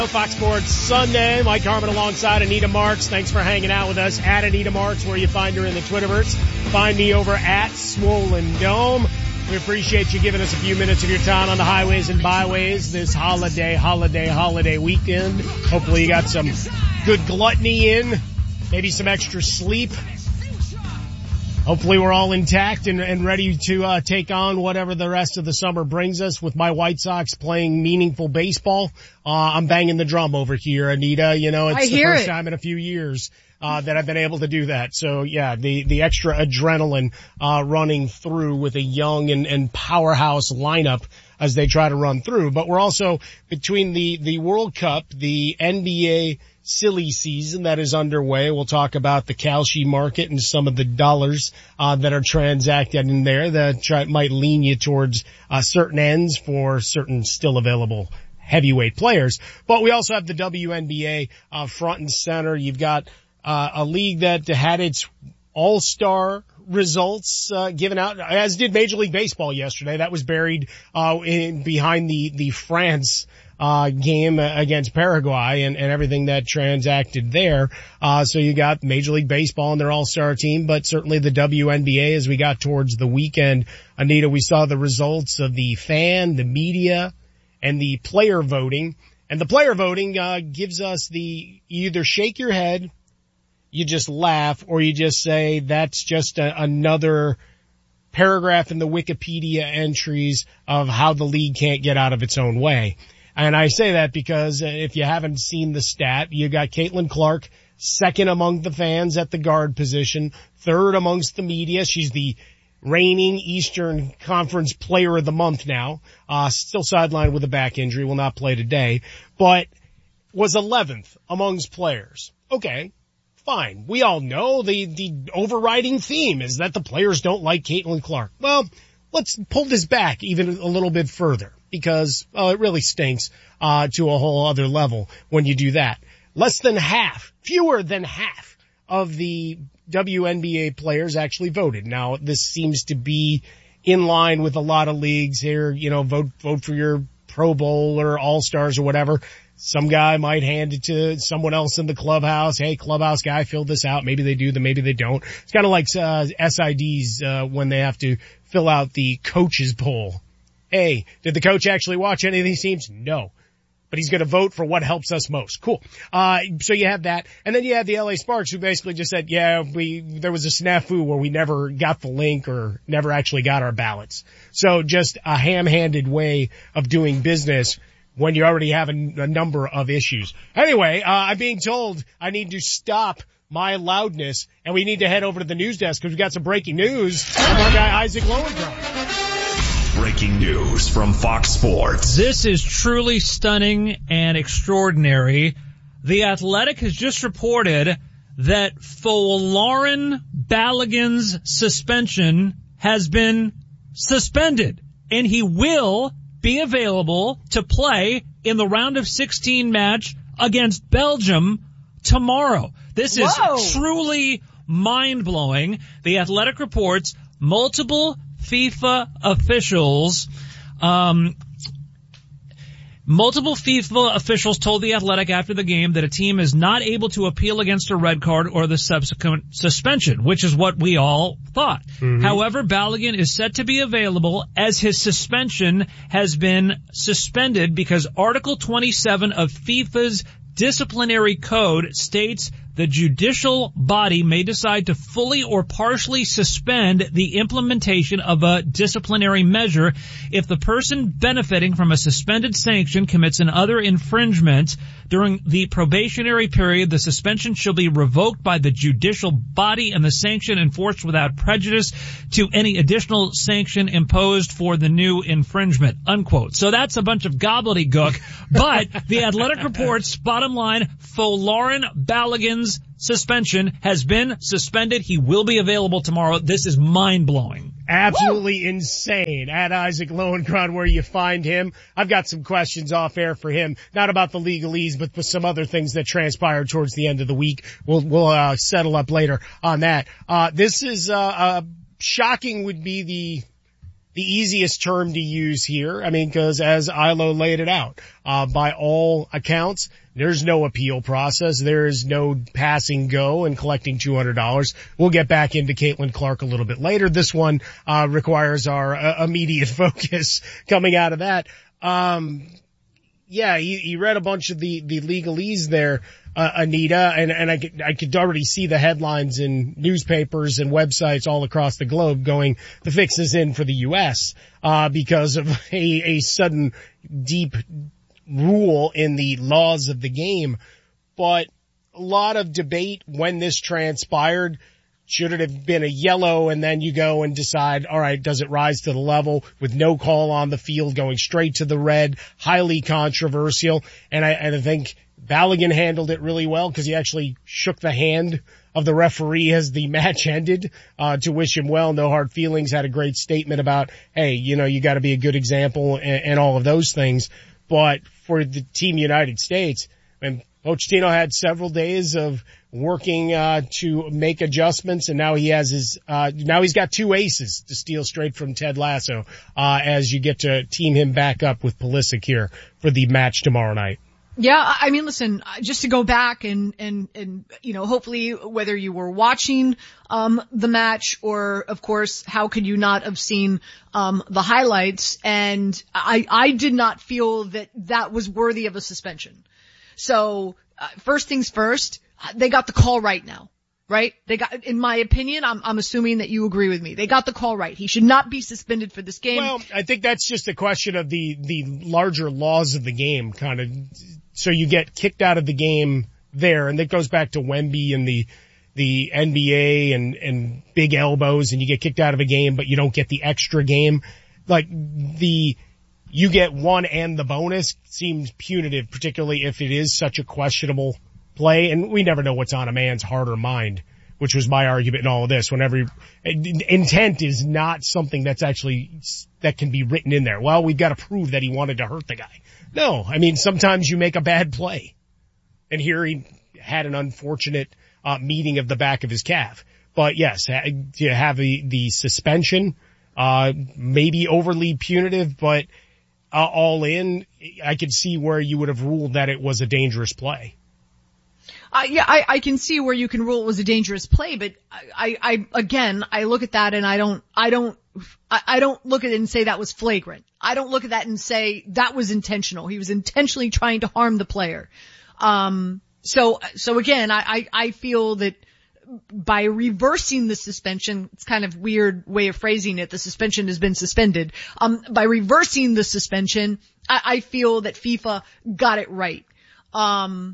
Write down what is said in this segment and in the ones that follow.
Fox Sports Sunday. Mike Harmon alongside Anita Marks. Thanks for hanging out with us at Anita Marks, where you find her in the Twitterverse. Find me over at Swollen Dome. We appreciate you giving us a few minutes of your time on the highways and byways this holiday weekend. Hopefully you got some good gluttony in, maybe some extra sleep. Hopefully we're all intact and ready to take on whatever the rest of the summer brings us. With my White Sox playing meaningful baseball, I'm banging the drum over here, Anita. You know, it's the first time in a few years that I've been able to do that. So yeah, the extra adrenaline running through with a young and powerhouse lineup as they try to run through. But we're also between the World Cup, the NBA silly season that is underway. We'll talk about the Kalshi market and some of the dollars that are transacted in there that might lean you towards certain ends for certain still available heavyweight players. But we also have the WNBA front and center. You've got a league that had its all-star results given out, as did Major League Baseball yesterday. That was buried behind the France game against Paraguay and everything that transacted there. So you got Major League Baseball and their all-star team, but certainly the WNBA as we got towards the weekend. Anita, we saw the results of the fan, the media, and the player voting. And the player voting gives us you either shake your head, you just laugh, or you just say that's just another paragraph in the Wikipedia entries of how the league can't get out of its own way. And I say that because if you haven't seen the stat, you got Caitlin Clark, second among the fans at the guard position, third amongst the media. She's the reigning Eastern Conference Player of the Month now. Still sidelined with a back injury, will not play today, but was 11th amongst players. Okay, fine. We all know the overriding theme is that the players don't like Caitlin Clark. Well, let's pull this back even a little bit further, because it really stinks to a whole other level when you do that. Fewer than half of the WNBA players actually voted. Now, this seems to be in line with a lot of leagues here. You know, vote for your Pro Bowl or All-Stars or whatever. Some guy might hand it to someone else in the clubhouse. Hey, clubhouse guy, fill this out. Maybe they do, maybe they don't. It's kind of like SIDs when they have to fill out the coaches poll. Hey, did the coach actually watch any of these teams? No. But he's going to vote for what helps us most. Cool. So you have that. And then you have the LA Sparks, who basically just said, yeah, there was a snafu where we never got the link or never actually got our ballots. So just a ham-handed way of doing business when you already have a number of issues. Anyway, I'm being told I need to stop my loudness, and we need to head over to the news desk because we've got some breaking news from our guy Isaac Lowenkron. Breaking news from Fox Sports. This is truly stunning and extraordinary. The Athletic has just reported that Folarin Balogun's suspension has been suspended, and he will be available to play in the round of 16 match against Belgium tomorrow. This is truly mind-blowing. The Athletic reports multiple FIFA officials told The Athletic after the game that a team is not able to appeal against a red card or the subsequent suspension, which is what we all thought. Mm-hmm. However, Balogun is set to be available as his suspension has been suspended because Article 27 of FIFA's disciplinary code states the judicial body may decide to fully or partially suspend the implementation of a disciplinary measure if the person benefiting from a suspended sanction commits another infringement during the probationary period. The suspension shall be revoked by the judicial body and the sanction enforced without prejudice to any additional sanction imposed for the new infringement, unquote. So that's a bunch of gobbledygook, but the Athletic reports, bottom line, Folarin Balogun's suspension has been suspended. He will be available tomorrow. This is mind-blowing. Absolutely insane. At Isaac Lowenkron, where you find him. I've got some questions off air for him, not about the legalese, but for some other things that transpired towards the end of the week. We'll settle up later on that. This is shocking would be the easiest term to use here. I mean, because as Ilo laid it out, by all accounts, there's no appeal process. There is no passing go and collecting $200. We'll get back into Caitlin Clark a little bit later. This one, requires our immediate focus coming out of that. Yeah, you read a bunch of the legalese there, Anita, and I could already see the headlines in newspapers and websites all across the globe going, the fix is in for the U.S., because of a sudden deep rule in the laws of the game. But a lot of debate when this transpired. Should it have been a yellow, and then you go and decide, all right, does it rise to the level with no call on the field going straight to the red? Highly controversial. And I think Balogun handled it really well because he actually shook the hand of the referee as the match ended, to wish him well. No hard feelings. Had a great statement about, hey, you got to be a good example and all of those things. But for the Team United States, and Pochettino had several days of working to make adjustments, and now he has now he's got two aces to steal straight from Ted Lasso as you get to team him back up with Pulisic here for the match tomorrow night. Yeah, I mean, listen, just to go back and hopefully whether you were watching the match or, of course, how could you not have seen the highlights, and I did not feel that was worthy of a suspension. So, first things first, they got the call right now, right? They got, in my opinion, I'm assuming that you agree with me. They got the call right. He should not be suspended for this game. Well, I think that's just a question of the larger laws of the game, kind of. So you get kicked out of the game there, and that goes back to Wemby and the NBA and big elbows, and you get kicked out of a game, but you don't get the extra game. Like you get one and the bonus seems punitive, particularly if it is such a questionable play. And we never know what's on a man's heart or mind, which was my argument in all of this. Whenever intent is not something that can be written in there. Well, we've got to prove that he wanted to hurt the guy. No, I mean, sometimes you make a bad play. And here he had an unfortunate meeting of the back of his calf. But yes, to have the suspension, maybe overly punitive, but all in, I could see where you would have ruled that it was a dangerous play. I can see where you can rule it was a dangerous play, but I look at that and I don't look at it and say that was flagrant. I don't look at that and say that was intentional. He was intentionally trying to harm the player. So again, I feel that by reversing the suspension, it's kind of weird way of phrasing it. The suspension has been suspended. By reversing the suspension, I feel that FIFA got it right. I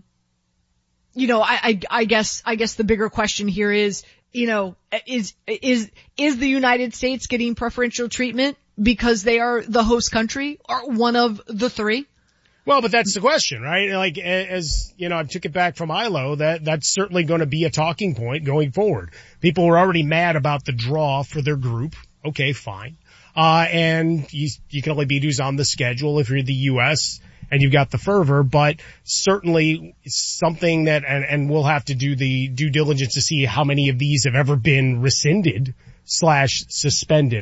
guess the bigger question here is, is the United States getting preferential treatment because they are the host country or one of the three? Well, but that's the question, right? Like, as, I took it back from Ilo, that's certainly going to be a talking point going forward. People were already mad about the draw for their group. Okay, fine. And you can only beat who's on the schedule if you're the U.S. and you've got the fervor, but certainly something that, and we'll have to do the due diligence to see how many of these have ever been rescinded / suspended,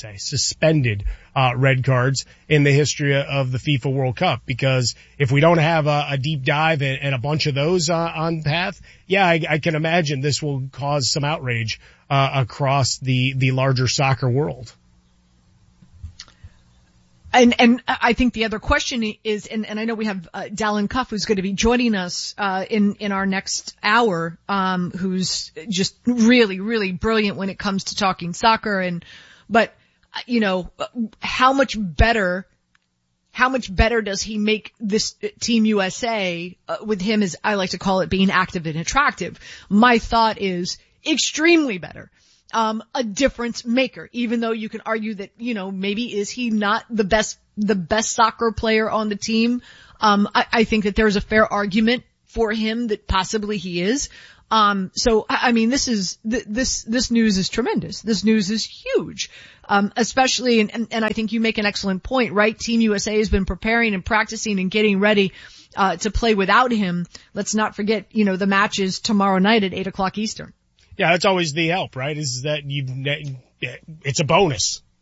red cards in the history of the FIFA World Cup. Because if we don't have a deep dive and a bunch of those on path, I can imagine this will cause some outrage across the larger soccer world. And I think the other question is, and I know we have Dallin Cuff, who's going to be joining us in our next hour, who's just really, really brilliant when it comes to talking soccer. But how much better does he make this Team USA with him, as I like to call it, being active and attractive? My thought is extremely better. A difference maker, even though you can argue that, maybe is he not the best soccer player on the team? I think that there's a fair argument for him that possibly he is. So, I mean, this news is tremendous. This news is huge. Especially, and I think you make an excellent point, right? Team USA has been preparing and practicing and getting ready, to play without him. Let's not forget, the match is tomorrow night at 8:00 Eastern. Yeah, that's always the help, right? Is that it's a bonus.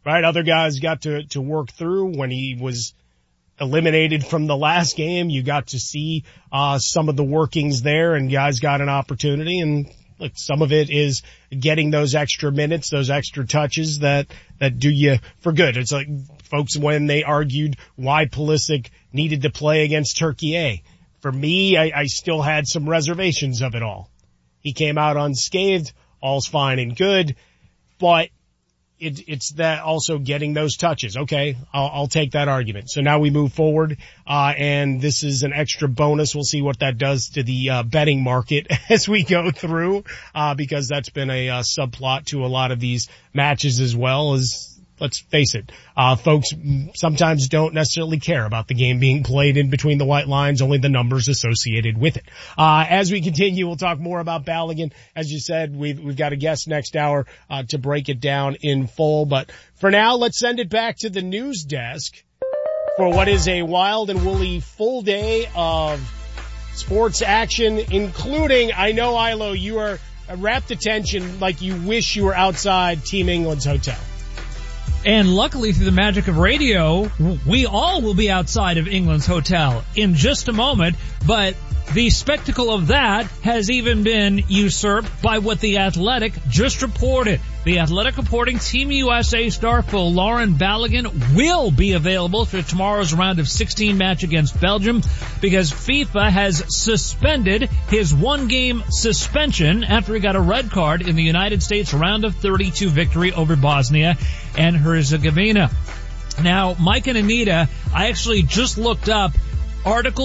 right? Other guys got to work through. When he was eliminated from the last game, you got to see some of the workings there, and guys got an opportunity. And look, some of it is getting those extra minutes, those extra touches that do you for good. It's like folks when they argued why Pulisic needed to play against Turkey A. For me, I still had some reservations of it all. He came out unscathed, all's fine and good, but it's that also getting those touches. Okay, I'll take that argument. So now we move forward, and this is an extra bonus. We'll see what that does to the betting market as we go through, because that's been a subplot to a lot of these matches as well. As let's face it, folks sometimes don't necessarily care about the game being played in between the white lines, only the numbers associated with it. As we continue, we'll talk more about Balogun. As you said, we've got a guest next hour, to break it down in full. But for now, let's send it back to the news desk for what is a wild and woolly full day of sports action, including, I know, Ilo, you are rapt attention like you wish you were outside Team England's hotel. And luckily, through the magic of radio, we all will be outside of England's hotel in just a moment. But the spectacle of that has even been usurped by what The Athletic just reported. The Athletic reporting Team USA star Folarin Balogun will be available for tomorrow's round of 16 match against Belgium because FIFA has suspended his one-game suspension after he got a red card in the United States round of 32 victory over Bosnia and Herzegovina. Now, Mike and Anita, I actually just looked up Article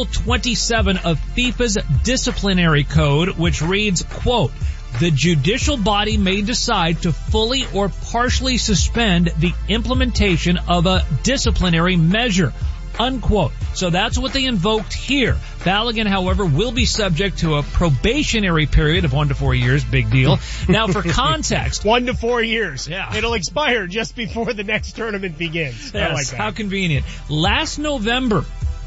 27 of FIFA's disciplinary code, which reads, quote, "The judicial body may decide to fully or partially suspend the implementation of a disciplinary measure," unquote. So that's what they invoked here. Balogun, however, will be subject to a probationary period of 1 to 4 years. Big deal. Now, for context. 1 to 4 years. Yeah. It'll expire just before the next tournament begins. Yes, I like that. how convenient. Last November,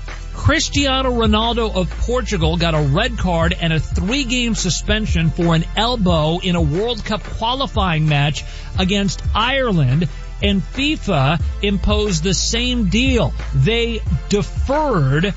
Cristiano Ronaldo of Portugal got a red card and a 3-game suspension for an elbow in a World Cup qualifying match against Ireland, and FIFA imposed the same deal. They deferred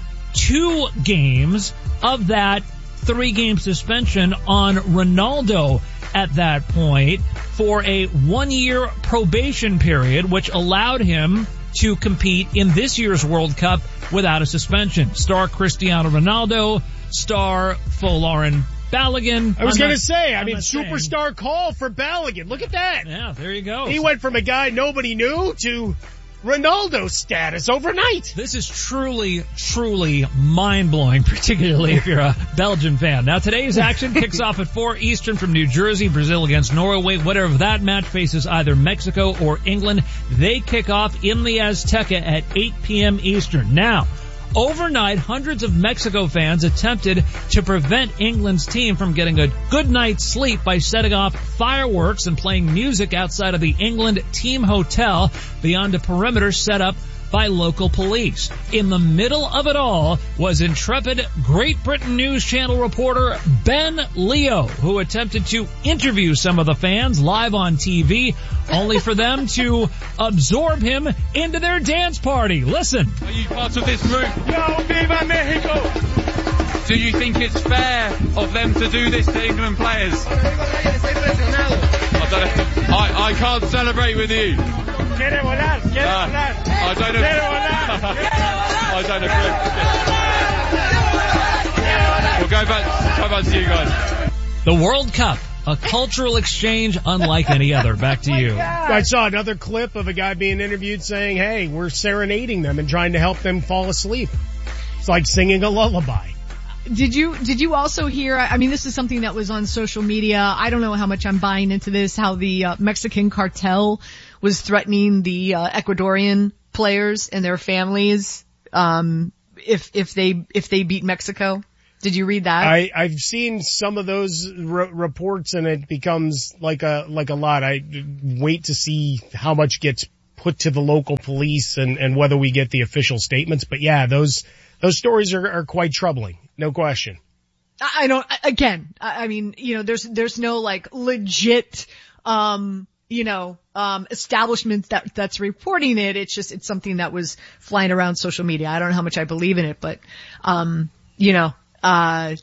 2 games of that 3-game suspension on Ronaldo at that point for a 1-year probation period, which allowed him to compete in this year's World Cup without a suspension. Star Cristiano Ronaldo, star Folarin Balogun. I was going to say, superstar call for Balogun. Look at that. Yeah, there you go. He went from a guy nobody knew to Ronaldo status overnight. This is truly, truly mind-blowing, particularly if you're a Belgian fan. Now, today's action kicks off at 4 Eastern from New Jersey, Brazil against Norway. Whatever that match faces either Mexico or England, they kick off in the Azteca at 8 p.m. Eastern. Now, overnight, hundreds of Mexico fans attempted to prevent England's team from getting a good night's sleep by setting off fireworks and playing music outside of the England team hotel beyond a perimeter set up by local police. In the middle of it all was intrepid Great Britain News Channel reporter Ben Leo, who attempted to interview some of the fans live on TV, only for them to absorb him into their dance party. Listen. Are you part of this group? Yo, Viva Mexico! Do you think it's fair of them to do this to England players? I can't celebrate with you. Quiere volar, quiere volar. I don't know. Quiere volar. I don't agree. We'll go back to you guys. The World Cup, a cultural exchange unlike any other. Back to you. I saw another clip of a guy being interviewed saying, hey, we're serenading them and trying to help them fall asleep. It's like singing a lullaby. Did you also hear, I mean, this is something that was on social media. I don't know how much I'm buying into this, how the Mexican cartel was threatening the Ecuadorian players and their families if they beat Mexico. Did you read that? I've seen some of those reports, and it becomes like a lot. I wait to see how much gets put to the local police and whether we get the official statements. But yeah, those stories are quite troubling. No question. I mean, there's no like legit, establishment that's reporting it. It's something that was flying around social media. I don't know how much I believe in it, but, and I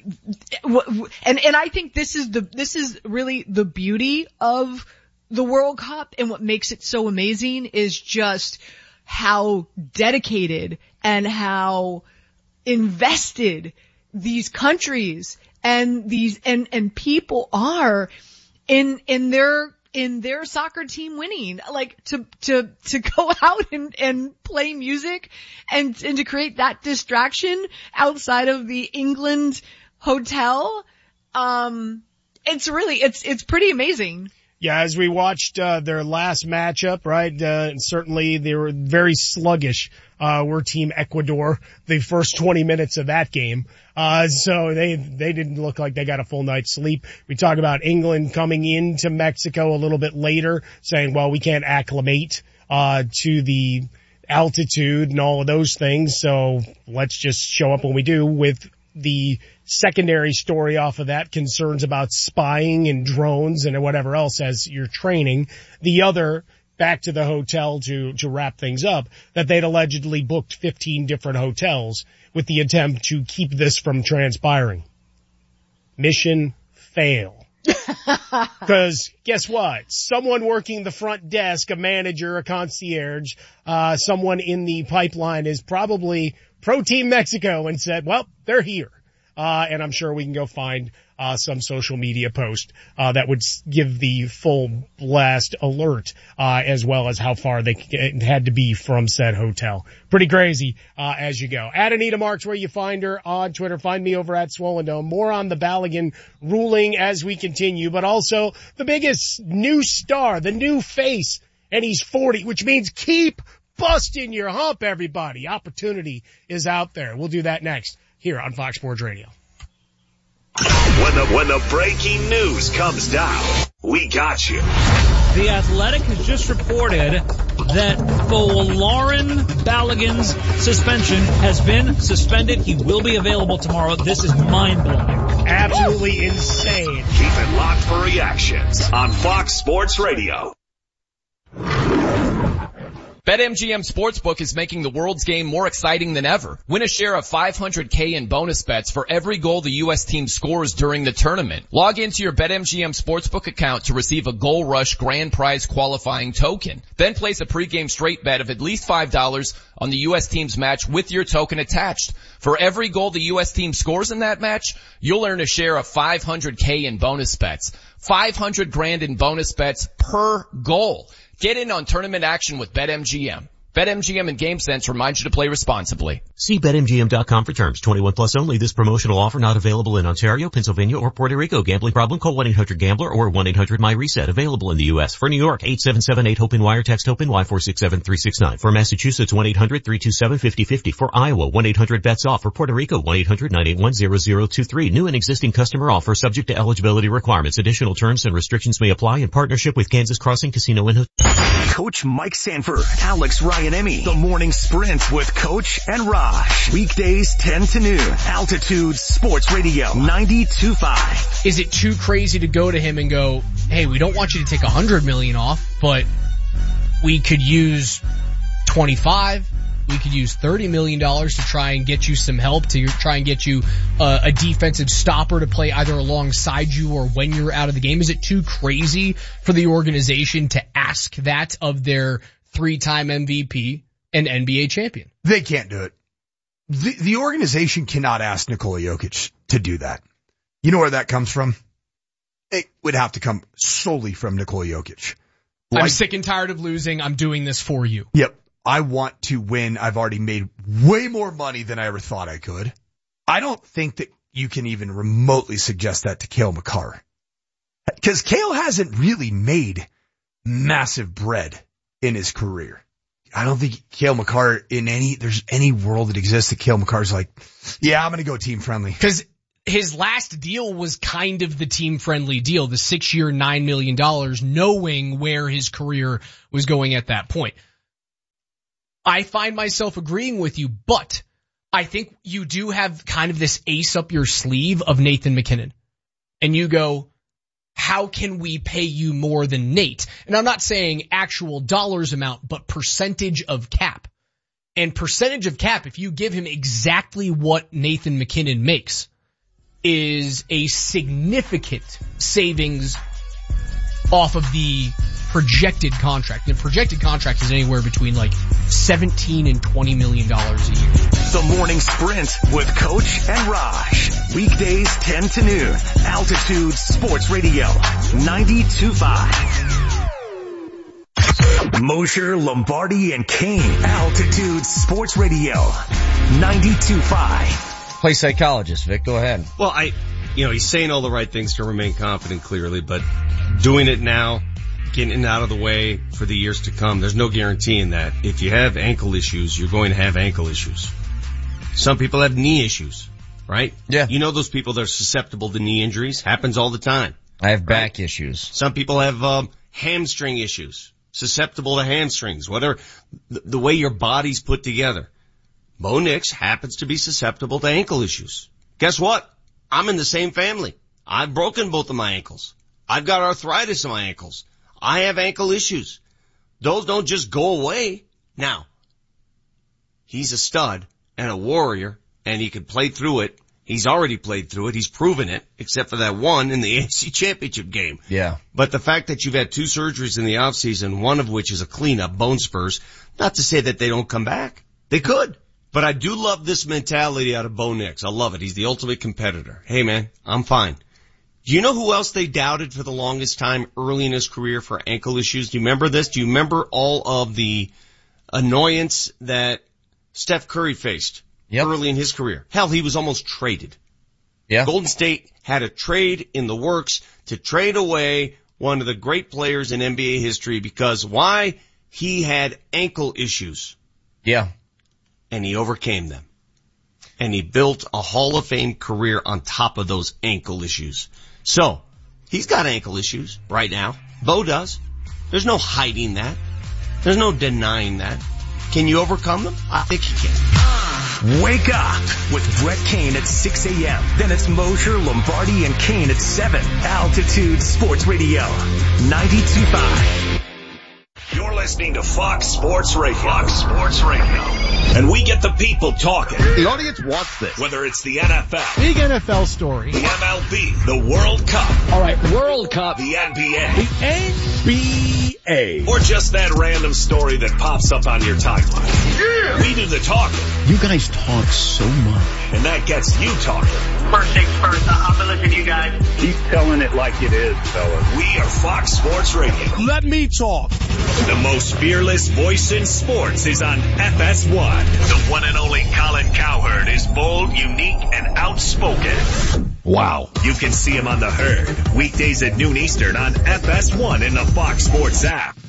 think this is really the beauty of the World Cup, and what makes it so amazing is just how dedicated and how invested these countries and people are in their soccer team winning. Like to go out and play music and to create that distraction outside of the England hotel. It's pretty amazing. Yeah, as we watched their last matchup, right, and certainly they were very sluggish. We're Team Ecuador, the first 20 minutes of that game. So they didn't look like they got a full night's sleep. We talk about England coming into Mexico a little bit later, saying, well, we can't acclimate to the altitude and all of those things, so let's just show up when we do, with the secondary story off of that, concerns about spying and drones and whatever else as you're training. The other, back to the hotel to wrap things up, that they'd allegedly booked 15 different hotels with the attempt to keep this from transpiring. Mission fail. Because guess what? Someone working the front desk, a manager, a concierge, someone in the pipeline is probably pro Team Mexico and said, well, they're here. And I'm sure we can go find some social media post that would give the full blast alert, as well as how far they had to be from said hotel. Pretty crazy as you go. At Anita Marks, where you find her on Twitter. Find me over at Swollen Dome. More on the Balogun ruling as we continue, but also the biggest new star, the new face, and he's 40, which means keep busting your hump, everybody. Opportunity is out there. We'll do that next here on Fox Sports Radio. When the breaking news comes down, we got you. The Athletic has just reported that Folarin Balogun's suspension has been suspended. He will be available tomorrow. This is mind-blowing. Absolutely insane. Keep it locked for reactions on Fox Sports Radio. BetMGM Sportsbook is making the world's game more exciting than ever. Win a share of $500K in bonus bets for every goal the U.S. team scores during the tournament. Log into your BetMGM Sportsbook account to receive a Goal Rush grand prize qualifying token. Then place a pregame straight bet of at least $5 on the U.S. team's match with your token attached. For every goal the U.S. team scores in that match, you'll earn a share of $500K in bonus bets. $500,000 in bonus bets per goal. Get in on tournament action with BetMGM. BetMGM and GameSense remind you to play responsibly. See BetMGM.com for terms. 21 plus only. This promotional offer not available in Ontario, Pennsylvania, or Puerto Rico. Gambling problem? Call 1-800-GAMBLER or 1-800-MyReset. Available in the U.S. For New York, 877-8-HOPE-IN-WIRE. Text HOPE-IN-Y 467-369. For Massachusetts, 1-800-327-5050. For Iowa, 1-800-BETS-OFF. For Puerto Rico, 1-800-981-0023. New and existing customer offer subject to eligibility requirements. Additional terms and restrictions may apply in partnership with Kansas Crossing Casino and Coach Mike Sanford, Alex Ryan-Emmy, The Morning Sprint with Coach and Raj. Weekdays 10 to noon. Altitude Sports Radio 92.5. Is it too crazy to go to him and go, hey, we don't want you to take $100 million off, but we could use 25. We could use $30 million to try and get you some help, to try and get you a defensive stopper to play either alongside you or when you're out of the game. Is it too crazy for the organization to ask that of their 3-time MVP and NBA champion? They can't do it. The organization cannot ask Nikola Jokic to do that. You know where that comes from? It would have to come solely from Nikola Jokic. I'm sick and tired of losing. I'm doing this for you. Yep. I want to win. I've already made way more money than I ever thought I could. I don't think that you can even remotely suggest that to Cale Makar. Because Cale hasn't really made massive bread in his career. I don't think Cale Makar there's any world that exists that Cale Makar's like, yeah, I'm going to go team friendly. Because his last deal was kind of the team friendly deal, the 6-year, $9 million, knowing where his career was going at that point. I find myself agreeing with you, but I think you do have kind of this ace up your sleeve of Nathan McKinnon. And you go, how can we pay you more than Nate? And I'm not saying actual dollars amount, but percentage of cap. And percentage of cap, if you give him exactly what Nathan McKinnon makes, is a significant savings off of the projected contract. The projected contract is anywhere between like $17 and $20 million a year. The Morning Sprint with Coach and Raj. Weekdays 10 to noon. Altitude Sports Radio 92.5. Mosher, Lombardi, and Kane. Altitude Sports Radio 92.5. Play psychologist, Vic. Go ahead. Well, he's saying all the right things to remain confident, clearly, but doing it now, getting it out of the way for the years to come, there's no guarantee in that. If you have ankle issues, you're going to have ankle issues. Some people have knee issues, right? Yeah. You know those people that are susceptible to knee injuries? Happens all the time. I have back issues. Some people have hamstring issues, susceptible to hamstrings, whatever, the way your body's put together. Bo Nix happens to be susceptible to ankle issues. Guess what? I'm in the same family. I've broken both of my ankles. I've got arthritis in my ankles. I have ankle issues. Those don't just go away. Now, he's a stud and a warrior, and he can play through it. He's already played through it. He's proven it, except for that one in the AFC Championship game. Yeah. But the fact that you've had 2 surgeries in the offseason, one of which is a cleanup, bone spurs, not to say that they don't come back. They could. But I do love this mentality out of Bo Nix. I love it. He's the ultimate competitor. Hey man, I'm fine. Do you know who else they doubted for the longest time early in his career for ankle issues? Do you remember this? Do you remember all of the annoyance that Steph Curry faced early in his career? Hell, he was almost traded. Yeah. Golden State had a trade in the works to trade away one of the great players in NBA history because why? He had ankle issues. Yeah. And he overcame them. And he built a Hall of Fame career on top of those ankle issues. So, he's got ankle issues right now. Bo does. There's no hiding that. There's no denying that. Can you overcome them? I think you can. Wake up with Brett Kane at 6 a.m. Then it's Mosher, Lombardi, and Kane at 7. Altitude Sports Radio 92.5. You're listening to Fox Sports Radio. Fox Sports Radio. And we get the people talking. The audience wants this. Whether it's the NFL. Big NFL story. The MLB. The World Cup. All right, World Cup. The NBA. The NBA. Or just that random story that pops up on your timeline. Yeah. We do the talking. You guys talk so much. And that gets you talking. First things first, I'm gonna listen to you guys. Keep telling it like it is, fellas. We are Fox Sports Radio. Let me talk. The most fearless voice in sports is on FS1. The one and only Colin Cowherd is bold, unique, and outspoken. Wow. You can see him on The Herd, weekdays at noon Eastern on FS1 in the Fox Sports app.